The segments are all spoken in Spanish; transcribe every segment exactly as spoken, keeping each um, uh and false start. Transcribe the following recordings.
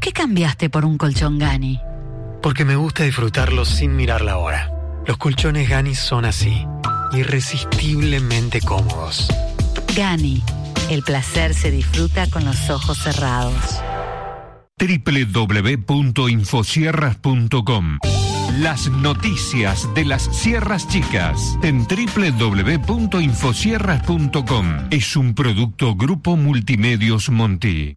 qué cambiaste por un colchón Gani? Porque me gusta disfrutarlos sin mirar la hora. Los colchones Gani son así, irresistiblemente cómodos. Gani, el placer se disfruta con los ojos cerrados. doble u doble u doble u punto infosierras punto com. Las noticias de las Sierras Chicas en doble u doble u doble u punto infosierras punto com. Es un producto Grupo Multimedios Monti.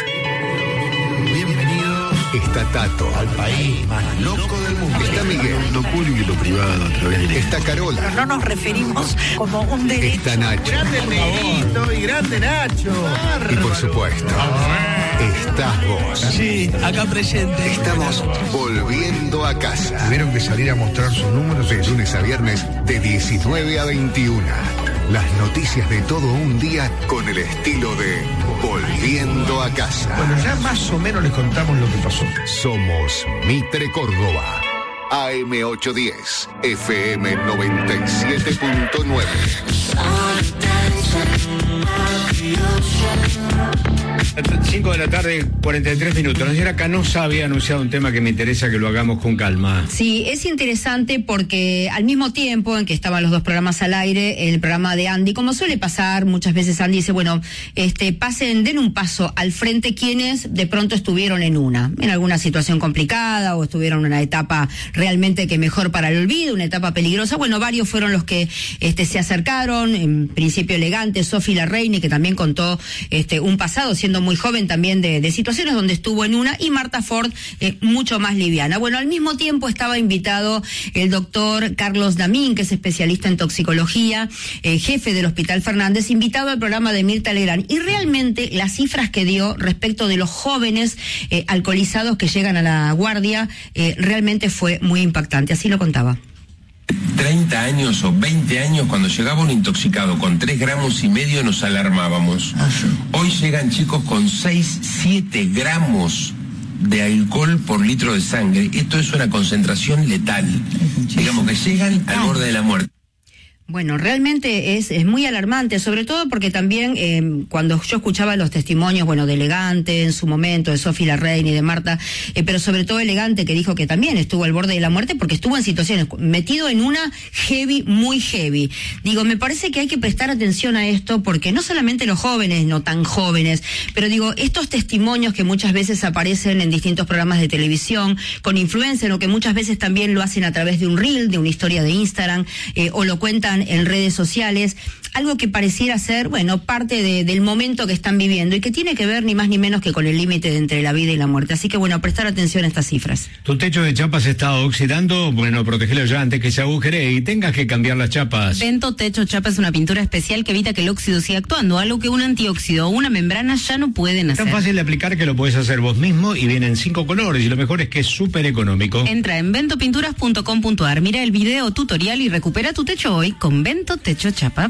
Está Tato, al país más loco del mundo. Está Miguel, lo público y lo privado a través de... Está Carola. Pero no nos referimos como un derecho. Está Nacho. Grande el negrito y grande Nacho. Y por supuesto, estás vos. Sí, acá presente. Estamos volviendo a casa. Tuvieron que salir a mostrar sus números de lunes a viernes de diecinueve a veintiuna. Las noticias de todo un día con el estilo de Volviendo a Casa. Bueno, ya más o menos les contamos lo que pasó. Somos Mitre Córdoba. A M ochocientos diez, F M noventa y siete punto nueve. cinco de la tarde, cuarenta y tres minutos. La señora Canosa había anunciado un tema que me interesa que lo hagamos con calma. Sí, es interesante porque al mismo tiempo en que estaban los dos programas al aire, el programa de Andy, como suele pasar, muchas veces Andy dice, bueno, este, pasen, den un paso al frente quienes de pronto estuvieron en una, en alguna situación complicada o estuvieron en una etapa realmente que mejor para el olvido, una etapa peligrosa. Bueno, varios fueron los que este, se acercaron, en principio elegante, Sofi Larraini, que también contó este, un pasado siendo muy joven también de, de situaciones donde estuvo en una, y Marta Ford eh, mucho más liviana. Bueno, al mismo tiempo estaba invitado el doctor Carlos Damín, que es especialista en toxicología, eh, jefe del Hospital Fernández, invitado al programa de Mirta Legrand, y realmente las cifras que dio respecto de los jóvenes eh, alcoholizados que llegan a la guardia eh, realmente fue muy impactante, así lo contaba. treinta años o veinte años, cuando llegaba un intoxicado con tres gramos y medio nos alarmábamos. Hoy llegan chicos con seis, siete gramos de alcohol por litro de sangre. Esto es una concentración letal. Digamos que llegan al borde de la muerte. Bueno, realmente es, es muy alarmante, sobre todo porque también eh, cuando yo escuchaba los testimonios, bueno, de Elegante en su momento, de Sofi Larraini y de Marta, eh, pero sobre todo Elegante, que dijo que también estuvo al borde de la muerte porque estuvo en situaciones, metido en una heavy, muy heavy. Digo, me parece que hay que prestar atención a esto porque no solamente los jóvenes, no tan jóvenes, pero digo, estos testimonios que muchas veces aparecen en distintos programas de televisión, con influencers, o que muchas veces también lo hacen a través de un reel, de una historia de Instagram, eh, o lo cuentan en redes sociales, algo que pareciera ser, bueno, parte de, del momento que están viviendo y que tiene que ver ni más ni menos que con el límite de entre la vida y la muerte. Así que, bueno, prestar atención a estas cifras. Tu techo de chapas se está oxidando, bueno, protegelo ya antes que se agujere y tengas que cambiar las chapas. Vento Techo Chapa es una pintura especial que evita que el óxido siga actuando, algo que un antióxido o una membrana ya no pueden hacer. Es tan fácil de aplicar que lo puedes hacer vos mismo y viene en cinco colores y lo mejor es que es súper económico. Entra en vento pinturas punto com punto a r, mira el video tutorial y recupera tu techo hoy con Vento Techo Chapa.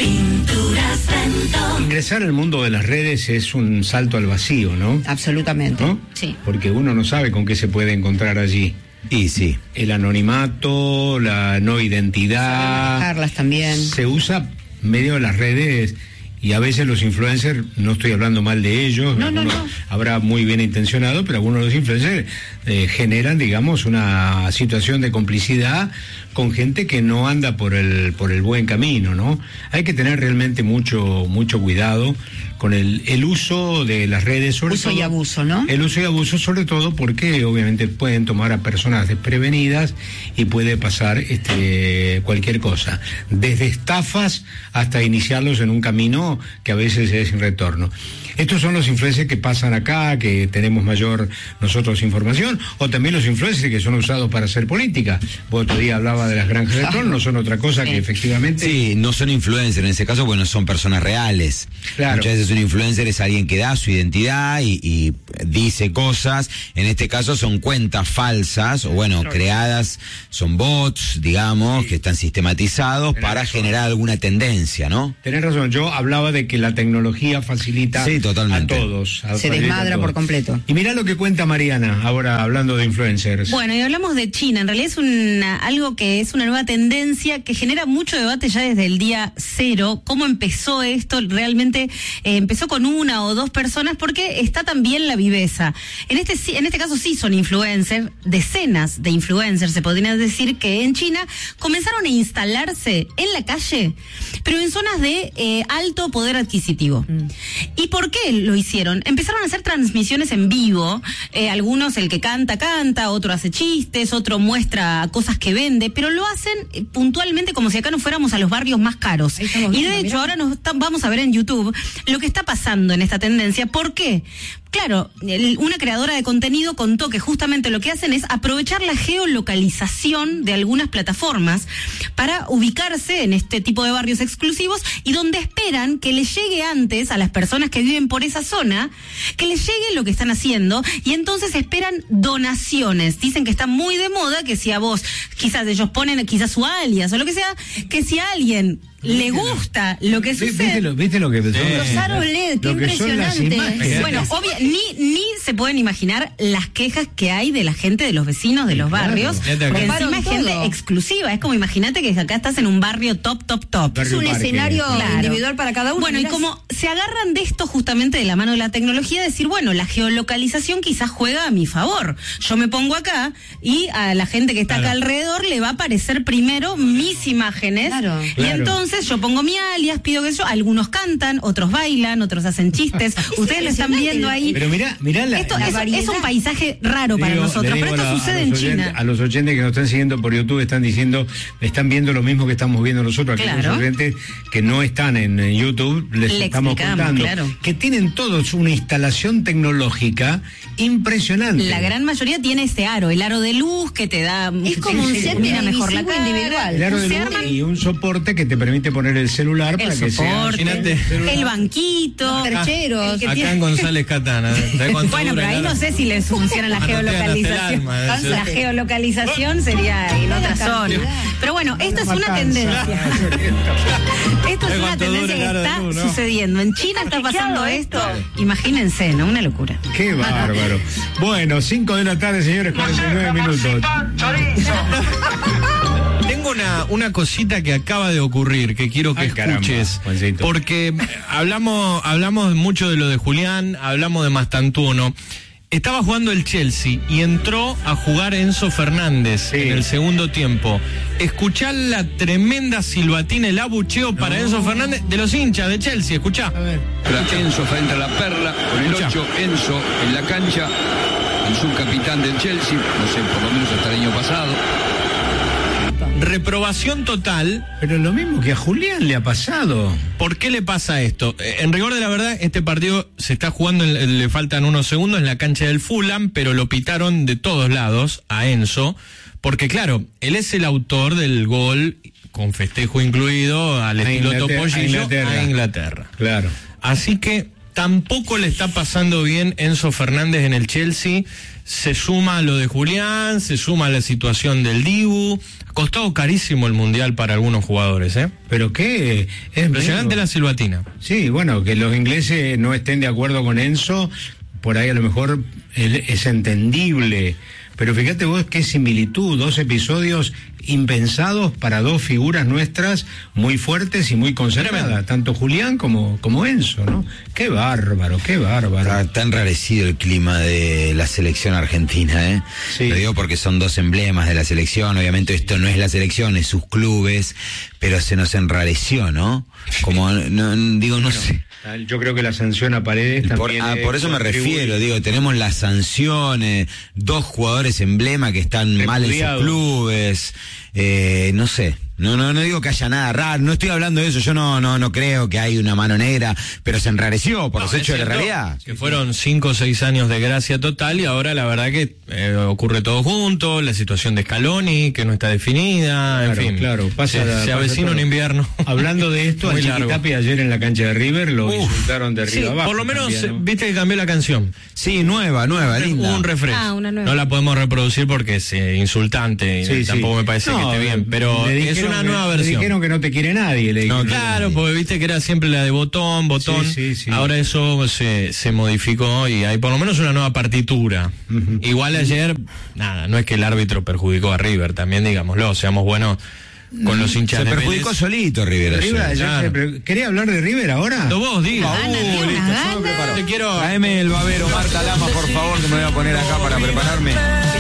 Pinturas Vento. Ingresar al mundo de las redes es un salto al vacío, ¿no? Absolutamente. ¿No? Sí. Porque uno no sabe con qué se puede encontrar allí. Y sí. El anonimato, la no identidad. Carlas también. Se usa medio de las redes. Y a veces los influencers, no estoy hablando mal de ellos, no, no, no. habrá muy bien intencionado, pero algunos de los influencers eh, generan, digamos, una situación de complicidad con gente que no anda por el por el buen camino, ¿no? Hay que tener realmente mucho mucho cuidado con el, el uso de las redes, sobre uso todo. y abuso, ¿no? El uso y abuso, sobre todo porque obviamente pueden tomar a personas desprevenidas y puede pasar este cualquier cosa, desde estafas hasta iniciarlos en un camino que a veces es sin retorno. Estos son los influencers que pasan acá, que tenemos mayor nosotros información, o también los influencers que son usados para hacer política. Vos otro día hablaba de las granjas de troll, no son otra cosa que efectivamente... Sí, no son influencers, en ese caso, bueno, son personas reales. Claro. Muchas veces un influencer es alguien que da su identidad y, y dice cosas, en este caso son cuentas falsas, o bueno, claro, creadas, son bots, digamos, sí, que están sistematizados Tenés para razón. generar alguna tendencia, ¿no? Tenés razón, yo hablaba de que la tecnología facilita... Sí, totalmente. A todos. A Se desmadra todos. por completo. Y mirá lo que cuenta Mariana, ahora hablando de influencers. Bueno, y hablamos de China. En realidad es una, algo que es una nueva tendencia que genera mucho debate ya desde el día cero. ¿Cómo empezó esto? Realmente eh, empezó con una o dos personas porque está también la viveza. En este, en este caso sí son influencers, decenas de influencers, se podría decir, que en China comenzaron a instalarse en la calle, pero en zonas de eh, alto poder adquisitivo. Mm. ¿Y por qué lo hicieron? Empezaron a hacer transmisiones en vivo, eh, algunos el que canta, canta, otro hace chistes, otro muestra cosas que vende, pero lo hacen eh, puntualmente como si acá nos fuéramos a los barrios más caros. Y de hecho ahora nos vamos a ver en YouTube lo que está pasando en esta tendencia. ¿Por qué? Claro, el, una creadora de contenido contó que justamente lo que hacen es aprovechar la geolocalización de algunas plataformas para ubicarse en este tipo de barrios exclusivos y donde esperan que les llegue antes a las personas que viven por esa zona, que les llegue lo que están haciendo, y entonces esperan donaciones. Dicen que está muy de moda que si a vos, quizás ellos ponen quizás su alias o lo que sea, que si a alguien le gusta lo que sucede. ¿Viste lo, viste lo que Los aros L E D, qué impresionante. Bueno, obvio, ni, ni se pueden imaginar las quejas que hay de la gente, de los vecinos, de los claro. barrios, porque encima es gente exclusiva. Es como, imagínate que acá estás en un barrio top, top, top. Es un escenario claro. individual para cada uno. Bueno, y como se agarran de esto justamente de la mano de la tecnología, decir, bueno, la geolocalización quizás juega a mi favor. Yo me pongo acá y a la gente que está claro. acá alrededor le va a aparecer primero mis imágenes. Claro. Y claro. entonces Entonces yo pongo mi alias, pido que yo, algunos cantan, otros bailan, otros hacen chistes. Ustedes lo están viendo ahí. Pero mirá, mirá la, Esto la es, es un paisaje raro digo, para nosotros, pero esto a, sucede a en oyentes, China. A los oyentes que nos están siguiendo por YouTube están diciendo, están viendo lo mismo que estamos viendo nosotros. Aquellos claro. oyentes que no están en, en YouTube, les Le estamos contando claro. que tienen todos una instalación tecnológica impresionante. La gran mayoría tiene ese aro, el aro de luz que te da, es como un set mejor la cara, individual. El aro de luz y un soporte que te permite poner el celular el para que soporte, sea el banquito, los percheros. Acá tiene... en González Catana. Bueno, pero ahí no sé si les funciona la geolocalización. La geolocalización sería en otra zona. Pero bueno, esto es una tendencia. Esto es una tendencia que está sucediendo. En China está pasando esto. Imagínense, ¿no? Una locura. Qué bárbaro. Bueno, cinco de la tarde, señores, cuarenta y nueve minutos. Tengo una, una cosita que acaba de ocurrir que quiero que Ay, escuches. Caramba, porque hablamos, hablamos mucho de lo de Julián, hablamos de Mastantuono. Estaba jugando el Chelsea y entró a jugar Enzo Fernández sí. en el segundo tiempo. Escuchá la tremenda silbatina, el abucheo para no. Enzo Fernández de los hinchas de Chelsea. Escuchá. A ver. Enzo frente a la Perla, con el ocho, Enzo en la cancha, el subcapitán del Chelsea, no sé, por lo menos hasta el año pasado. Reprobación total. Pero lo mismo que a Julián le ha pasado. ¿Por qué le pasa esto? En rigor de la verdad, este partido se está jugando, en, le faltan unos segundos en la cancha del Fulham, pero lo pitaron de todos lados a Enzo, porque claro, él es el autor del gol, con festejo incluido, al a estilo Topollillo, a Inglaterra. a Inglaterra. Claro. Así que tampoco le está pasando bien Enzo Fernández en el Chelsea. Se suma a lo de Julián, se suma a la situación del Dibu. Ha costado carísimo el Mundial para algunos jugadores, ¿eh? Pero qué es impresionante la silbatina. Sí, bueno, que los ingleses no estén de acuerdo con Enzo, por ahí a lo mejor es entendible. Pero fíjate vos qué similitud, dos episodios impensados para dos figuras nuestras muy fuertes y muy conservadas, tanto Julián como, como Enzo, ¿no? Qué bárbaro, qué bárbaro. Está, está enrarecido el clima de la selección argentina, ¿eh? Sí. Lo digo porque son dos emblemas de la selección, obviamente esto no es la selección, es sus clubes, pero se nos enrareció, ¿no? Como, no, digo, no bueno. sé. Yo creo que la sanción a Paredes por, también... Ah, por eso me refiero, digo, tenemos las sanciones, dos jugadores emblema que están mal en sus clubes, eh, no sé, no, no, no digo que haya nada raro, no estoy hablando de eso, yo no, no, no creo que hay una mano negra, pero se enrareció por no, los hechos de la realidad. Que fueron cinco o seis años de gracia total y ahora la verdad que eh, ocurre todo junto, la situación de Scaloni, que no está definida, claro, en fin. Claro, pasa, se, pasa se avecina todo. un invierno. Hablando de esto, a Chiquitapia ayer en la cancha de River lo Uf, insultaron de arriba sí, abajo. Por lo menos, también, ¿no? viste que cambió la canción. Sí, nueva, nueva, linda. Un refresco. Ah, una nueva. No la podemos reproducir porque es eh, insultante y sí, tampoco sí. me parece no, que esté bien, pero es una nueva que, versión. Le dijeron que no te quiere nadie. Le no, claro, porque viste que era siempre la de botón, botón. Sí, sí, sí. Ahora eso se, se modificó y hay por lo menos una nueva partitura. Uh-huh. Igual ayer, nada, no es que el árbitro perjudicó a River, también digámoslo, seamos buenos con los hinchas se de perjudicó Vélez. solito River ayer. River, ayer Claro. se pre- ¿Quería hablar de River ahora? No, vos, diga. Uh, listo, yo me preparo. Te quiero... Traeme el babero, Marta Lama, por favor, que me voy a poner acá para prepararme.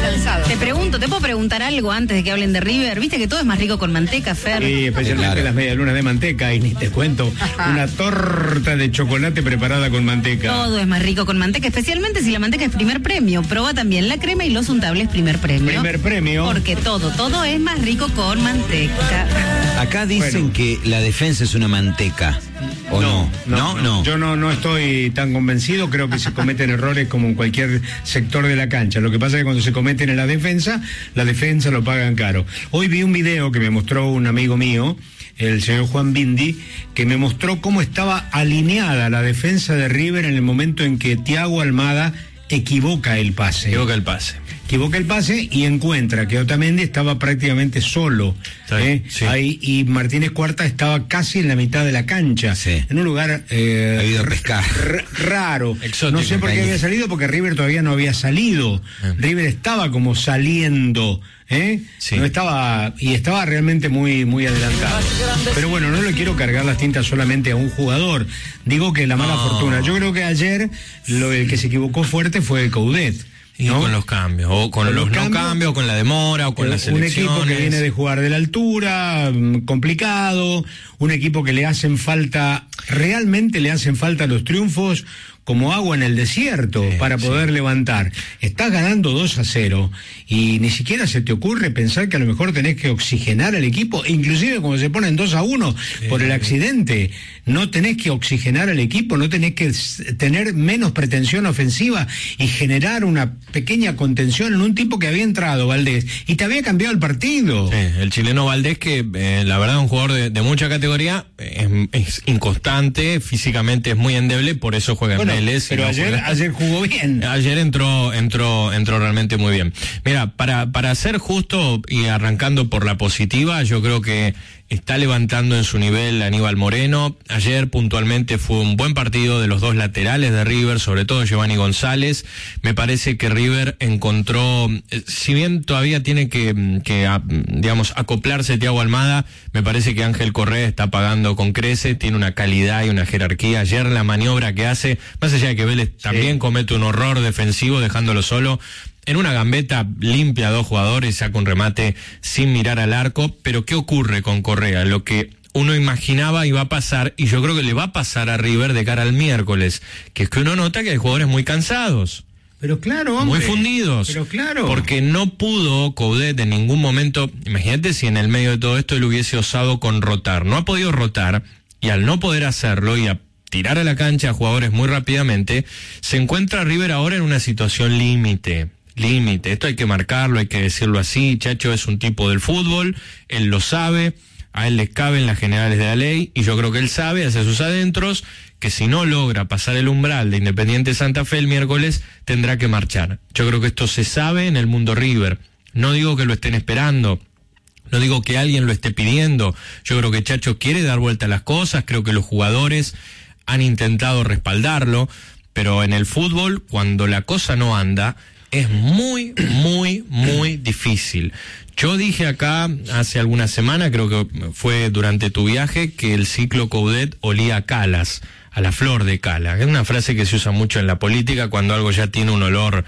Te pregunto, ¿te puedo preguntar algo antes de que hablen de River? Viste que todo es más rico con manteca, Fer. Sí, especialmente Claro. las medialunas de manteca, y ni te cuento, una torta de chocolate preparada con manteca. Todo es más rico con manteca, especialmente si la manteca es primer premio. Proba también la crema y los untables primer premio. Primer premio. Porque todo, todo es más rico con manteca. Acá dicen Bueno. que la defensa es una manteca. ¿O no? No, no. Yo no, no estoy tan convencido, creo que se cometen errores como en cualquier sector de la cancha. Lo que pasa es que cuando se cometen en la defensa, la defensa lo pagan caro. Hoy vi un video que me mostró un amigo mío, el señor Juan Bindi, que me mostró cómo estaba alineada la defensa de River en el momento en que Thiago Almada equivoca el pase. Equivoca el pase. Equivoca el pase y encuentra que Otamendi estaba prácticamente solo. Sí, ¿eh? sí. Ahí, y Martínez Cuarta estaba casi en la mitad de la cancha. Sí. En un lugar eh, Ha ido a pescar. r- raro. Exótico. No sé por qué había salido, porque River todavía no había salido. Ah. River estaba como saliendo. ¿eh? Sí. No estaba, y estaba realmente muy, muy adelantado. Pero bueno, no le quiero cargar las tintas solamente a un jugador. Digo que la mala No. fortuna. Yo creo que ayer lo, el que se equivocó fuerte fue Coudet. Y ¿no? con los cambios, o con, Con los, los no cambios, cambios, o con la demora, o con las un elecciones. equipo que viene de jugar de la altura, mm, complicado, un equipo que le hacen falta, realmente le hacen falta los triunfos como agua en el desierto Sí, para poder sí. levantar. Estás ganando dos a cero y ni siquiera se te ocurre pensar que a lo mejor tenés que oxigenar al equipo, inclusive cuando se ponen dos a uno por el accidente, no tenés que oxigenar al equipo, no tenés que s- tener menos pretensión ofensiva y generar una pequeña contención en un tipo que había entrado, Valdés, y te había cambiado el partido. Sí, el chileno Valdés, que eh, la verdad es un jugador de, de mucha categoría, eh, es, es inconstante, físicamente es muy endeble, por eso juega en Bueno, Vélez. y pero no ayer, juega- ayer jugó bien. Ayer entró, entró, entró realmente muy bien. Mira, para, para ser justo y arrancando por la positiva, yo creo que está levantando en su nivel Aníbal Moreno. Ayer puntualmente fue un buen partido de los dos laterales de River, sobre todo Giovanni González. Me parece que River encontró, eh, si bien todavía tiene que, que a, digamos, acoplarse Thiago Almada, me parece que Ángel Correa está pagando con creces, tiene una calidad y una jerarquía. Ayer la maniobra que hace, más allá de que Vélez también comete un horror defensivo dejándolo solo, en una gambeta limpia a dos jugadores, saca un remate sin mirar al arco. Pero ¿qué ocurre con Correa? Lo que uno imaginaba iba a pasar, y yo creo que le va a pasar a River de cara al miércoles, que es que uno nota que hay jugadores muy cansados. Pero claro, hombre. Muy fundidos. Pero claro. Porque no pudo Coudet en ningún momento. Imagínate si en el medio de todo esto él hubiese osado con rotar. No ha podido rotar, y al no poder hacerlo y a tirar a la cancha a jugadores muy rápidamente, se encuentra River ahora en una situación límite. Límite. Esto hay que marcarlo, hay que decirlo así. Chacho es un tipo del fútbol, él lo sabe, a él le caben las generales de la ley, y yo creo que él sabe hacia sus adentros que si no logra pasar el umbral de Independiente Santa Fe el miércoles, tendrá que marchar. Yo creo que esto se sabe en el mundo River. No digo que lo estén esperando, no digo que alguien lo esté pidiendo. Yo creo que Chacho quiere dar vuelta a las cosas, creo que los jugadores han intentado respaldarlo, pero en el fútbol, cuando la cosa no anda, es muy, muy, muy difícil. Yo dije acá hace algunas semanas, creo que fue durante tu viaje, que el ciclo Coudet olía a calas, a la flor de cala. Es una frase que se usa mucho en la política cuando algo ya tiene un olor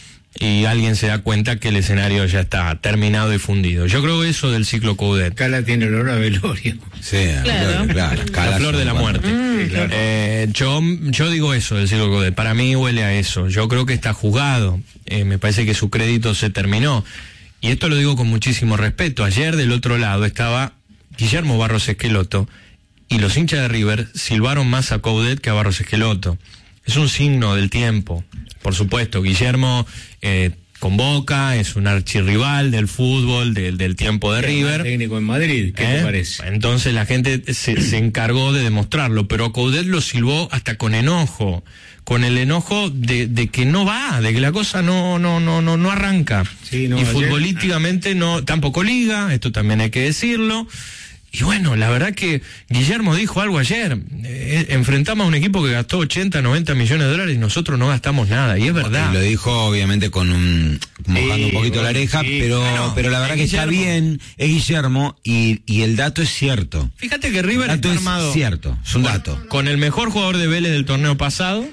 y alguien se da cuenta que el escenario ya está terminado y fundido. Yo creo eso del ciclo Coudet. Cala tiene olor a velorio. Sí, Claro. claro. La flor de la muerte. Sí, claro. Eh, yo, yo digo eso del ciclo Coudet. Para mí huele a eso. Yo creo que está jugado. Eh, me parece que su crédito se terminó. Y esto lo digo con muchísimo respeto. Ayer del otro lado estaba Guillermo Barros Esqueloto, y los hinchas de River silbaron más a Coudet que a Barros Esqueloto. Es un signo del tiempo. Por supuesto, Guillermo eh, convoca, es un archirrival del fútbol, del, del tiempo de River. Técnico en Madrid, ¿qué ¿Eh? te parece? Entonces la gente se, se encargó de demostrarlo, pero a Coudet lo silbó hasta con enojo, con el enojo de, de que no va, de que la cosa no no no no no arranca. Sí, no, y ayer- futbolísticamente no, tampoco liga, esto también hay que decirlo. Y bueno, la verdad que Guillermo dijo algo ayer, eh, enfrentamos a un equipo que gastó ochenta, noventa millones de dólares y nosotros no gastamos nada, y es verdad. Y lo dijo obviamente con un, mojando sí, un poquito bueno, la oreja, sí, pero, bueno, pero la verdad que Guillermo. Está bien, es Guillermo, y, y el dato es cierto. Fíjate que River está armado. Es cierto, es un dato. Con el mejor jugador de Vélez del torneo pasado,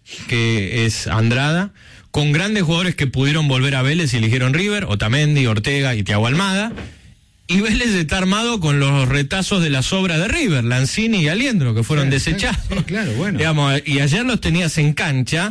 que es Andrada, con grandes jugadores que pudieron volver a Vélez y eligieron River, Otamendi, Ortega y Thiago Almada. Y Vélez está armado con los retazos de las obras de River, Lanzini y Aliendro, que fueron sí, desechados. Sí, claro, bueno. Digamos, y ayer los tenías en cancha,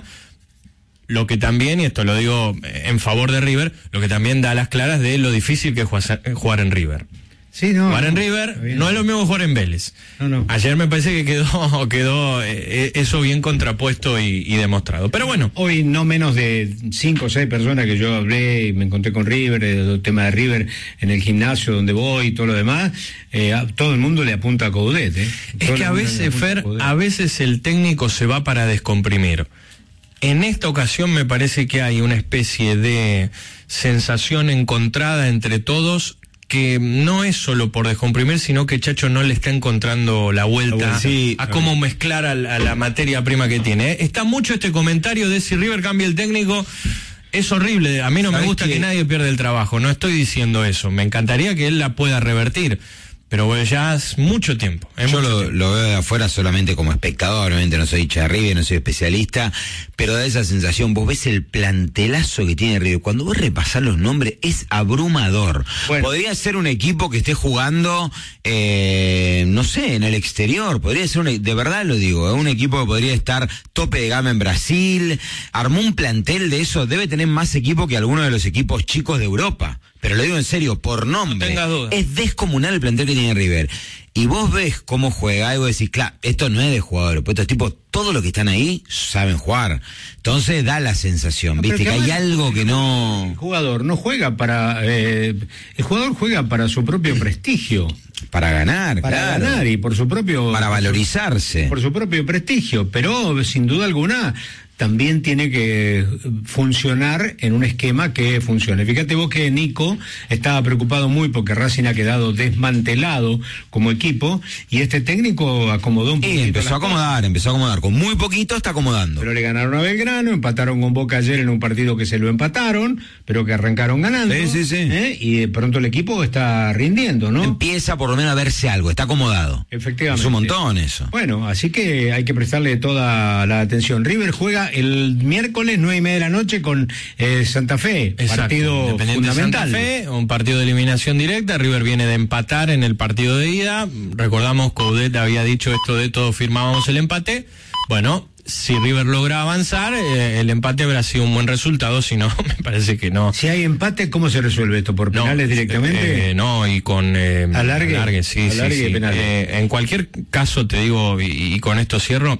lo que también, y esto lo digo en favor de River, lo que también da las claras de lo difícil que es jugar en River. Sí, no, jugar no, en River no es lo mismo que jugar en Vélez. No, no. Ayer me parece que quedó quedó eh, eso bien contrapuesto y, y demostrado. Pero bueno. Hoy no menos de cinco o seis personas que yo hablé y me encontré con River, el tema de River en el gimnasio donde voy y todo lo demás, eh, a, todo el mundo le apunta a Coudet. Eh. Es todo que a veces, Fer, a, a veces el técnico se va para descomprimir. En esta ocasión me parece que hay una especie de sensación encontrada entre todos, que no es solo por descomprimir, sino que Chacho no le está encontrando la vuelta sí, a cómo mezclar a la, a la materia prima que tiene. ¿eh? Está mucho este comentario de si River cambia el técnico. Es horrible, a mí no me gusta que... que nadie pierda el trabajo, no estoy diciendo eso. Me encantaría que él la pueda revertir, pero bueno, ya es mucho tiempo. Es Yo mucho lo, tiempo. lo veo de afuera solamente como espectador, obviamente no soy hincha de River, no soy especialista, pero da esa sensación. Vos ves el plantelazo que tiene River. Cuando vos repasás los nombres, es abrumador. Bueno. Podría ser un equipo que esté jugando, eh, no sé, en el exterior. Podría ser, un, de verdad lo digo, ¿eh? un equipo que podría estar tope de gama en Brasil. Armó un plantel de eso, debe tener más equipo que alguno de los equipos chicos de Europa. Pero lo digo en serio, por nombre. No tengas duda. Es descomunal el plantel que tiene River. Y vos ves cómo juega y vos decís, claro, esto no es de jugadores, pues estos tipos, todos los que están ahí saben jugar. Entonces da la sensación, no, viste, que hay algo que no... El jugador no juega para... Eh, el jugador juega para su propio prestigio. Para ganar, Para claro. ganar y por su propio... Para valorizarse. Por su propio prestigio, pero sin duda alguna... también tiene que funcionar en un esquema que funcione. Fíjate vos que Nico estaba preocupado muy porque Racing ha quedado desmantelado como equipo y este técnico acomodó un poquito. Sí, empezó a acomodar, cosas. empezó a acomodar. Con muy poquito está acomodando. Pero le ganaron a Belgrano, empataron con Boca ayer en un partido que se lo empataron, pero que arrancaron ganando. Sí, sí, sí. ¿eh? Y de pronto el equipo está rindiendo, ¿no? Empieza por lo menos a verse algo, está acomodado. Efectivamente. Es un montón eso. Bueno, así que hay que prestarle toda la atención. River juega el miércoles nueve y media de la noche con eh, Santa Fe, Exacto. partido fundamental. Santa Fe, un partido de eliminación directa. River viene de empatar en el partido de ida. Recordamos que Coudet había dicho esto de todos firmábamos el empate. Bueno, si River logra avanzar, eh, el empate habrá sido un buen resultado, si no, me parece que no. Si hay empate, ¿cómo se resuelve esto? ¿Por penales no, directamente? Eh, no, y con... Eh, alargue. alargue, sí, alargue sí, sí. Penales. Eh, en cualquier caso, te digo, y, y con esto cierro,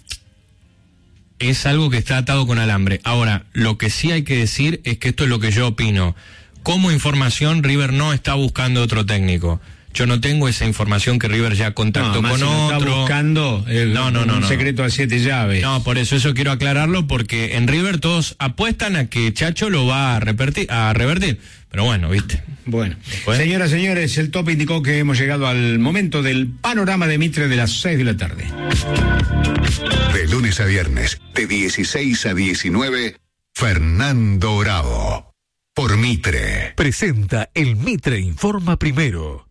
es algo que está atado con alambre. Ahora, lo que sí hay que decir es que esto es lo que yo opino. Como información, River no está buscando otro técnico. Yo no tengo esa información que River ya contactó no, con si otro. Está buscando eh, no, no, no, un no, secreto no. a siete llaves. No, por eso eso quiero aclararlo, porque en River todos apuestan a que Chacho lo va a revertir, a revertir. Pero bueno, viste. Bueno, Después. señoras, señores, el top indicó que hemos llegado al momento del panorama de Mitre de las seis de la tarde. De lunes a viernes, de dieciséis a diecinueve, Fernando Bravo. Por Mitre. Presenta el Mitre Informa Primero.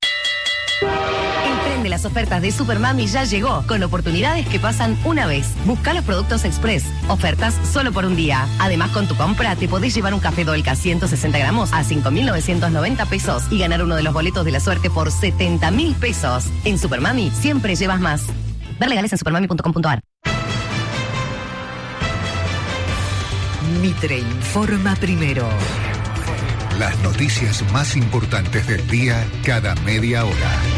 El tren de las ofertas de Supermami ya llegó, con oportunidades que pasan una vez. Busca los productos Express. Ofertas solo por un día. Además, con tu compra te podés llevar un café Dolca ciento sesenta gramos a cinco mil novecientos noventa pesos y ganar uno de los boletos de la suerte por setenta mil pesos. En Supermami siempre llevas más. Ver legales en supermami punto com punto a r. Mitre Informa Primero. Las noticias más importantes del día cada media hora.